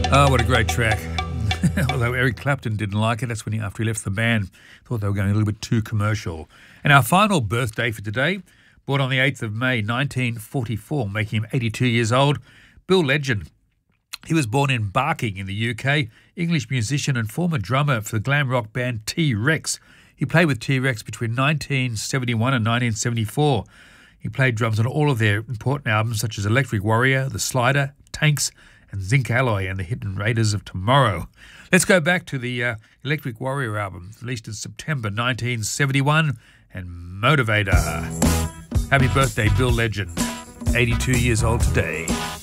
Oh, what a great track. Although Eric Clapton didn't like it, that's when after he left the band, thought they were going a little bit too commercial. And our final birthday for today, born on the 8th of May 1944, making him 82 years old, Bill Legend. He was born in Barking in the UK, English musician and former drummer for the glam rock band T-Rex. He played with T-Rex between 1971 and 1974. He played drums on all of their important albums such as Electric Warrior, The Slider, Tanks, and Zinc Alloy and the Hidden Raiders of Tomorrow. Let's go back to the Electric Warrior album, released in September 1971, and Motivator. Happy birthday, Bill Legend, 82 years old today.